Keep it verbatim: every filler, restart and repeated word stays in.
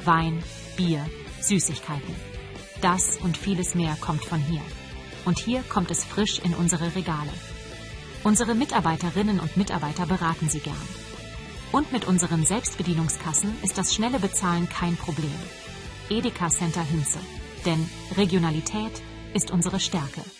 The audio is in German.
Wein, Bier, Süßigkeiten. Das und vieles mehr kommt von hier. Und hier kommt es frisch in unsere Regale. Unsere Mitarbeiterinnen und Mitarbeiter beraten Sie gern. Und mit unseren Selbstbedienungskassen ist das schnelle Bezahlen kein Problem. Edeka Center Hinze. Denn Regionalität ist unsere Stärke.